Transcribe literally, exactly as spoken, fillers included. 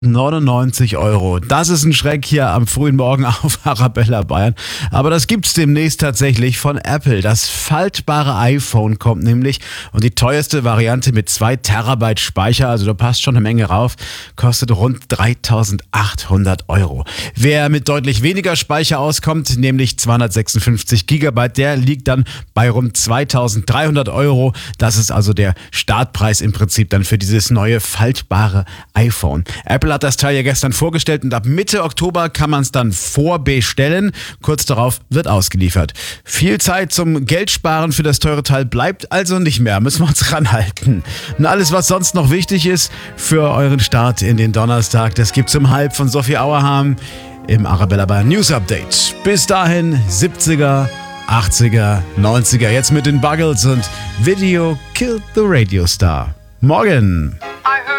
neunundneunzig Euro. Das ist ein Schreck hier am frühen Morgen auf Arabella Bayern. Aber das gibt's demnächst tatsächlich von Apple. Das faltbare iPhone kommt nämlich und die teuerste Variante mit zwei Terabyte Speicher, also da passt schon eine Menge rauf, kostet rund dreitausendachthundert Euro. Wer mit deutlich weniger Speicher auskommt, nämlich zweihundertsechsundfünfzig Gigabyte, der liegt dann bei rund zweitausenddreihundert Euro. Das ist also der Startpreis im Prinzip dann für dieses neue faltbare iPhone. Apple hat das Teil ja gestern vorgestellt und ab Mitte Oktober kann man es dann vorbestellen. Kurz darauf wird ausgeliefert. Viel Zeit zum Geldsparen für das teure Teil bleibt also nicht mehr. Müssen wir uns ranhalten. Und alles, was sonst noch wichtig ist für euren Start in den Donnerstag, das gibt's um halb von Sophie Auerhahn im Arabella Bayern News Update. Bis dahin siebziger, achtziger, neunziger. Jetzt mit den Buggles und Video Killed the Radio Star. Morgen!